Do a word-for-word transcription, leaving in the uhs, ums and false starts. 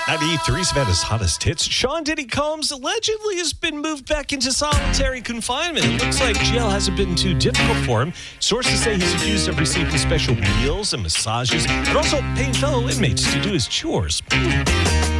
ninety-three Savannah's hottest hits. Sean Diddy Combs allegedly has been moved back into solitary confinement. It looks like jail hasn't been too difficult for him. Sources say he's accused of receiving special meals and massages and also paying fellow inmates to do his chores.